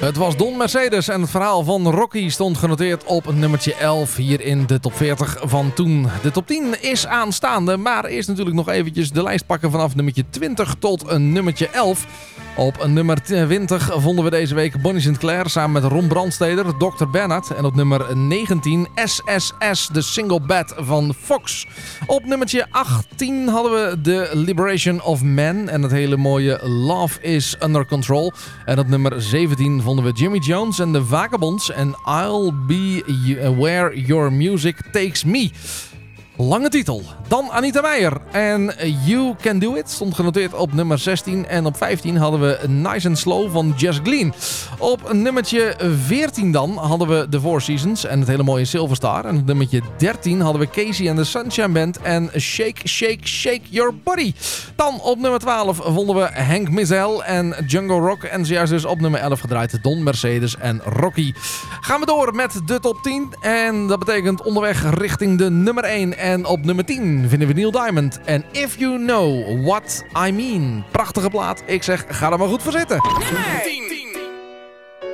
Het was Don Mercedes en het verhaal van Rocky stond genoteerd op nummertje 11 hier in de top 40 van toen. De top 10 is aanstaande, maar eerst natuurlijk nog eventjes de lijst pakken vanaf nummertje 20 tot nummertje 11. Op nummer 20 vonden we deze week Bonnie Sinclair samen met Ron Brandsteder, Dr. Bernard. En op nummer 19 SSS, de single bed van Fox. Op nummertje 18 hadden we The Liberation of Man en het hele mooie Love is Under Control. En op nummer 17 vonden we Jimmy Jones en de Vagabonds en I'll Be Where Your Music Takes Me. Lange titel. Dan Anita Meijer en You Can Do It stond genoteerd op nummer 16. En op 15 hadden we Nice and Slow van Jess Glynn. Op nummertje 14 dan hadden we The Four Seasons en het hele mooie Silver Star. En op nummertje 13 hadden we Casey and the Sunshine Band en Shake, Shake, Shake Your Body. Dan op nummer 12 vonden we Hank Mizell en Jungle Rock. En zojuist dus op nummer 11 gedraaid Don Mercedes en Rocky. Gaan we door met de top 10. En dat betekent onderweg richting de nummer 1. En op nummer 10 vinden we Neil Diamond en If You Know What I Mean. Prachtige plaat. Ik zeg, ga er maar goed voor zitten. Nummer 10.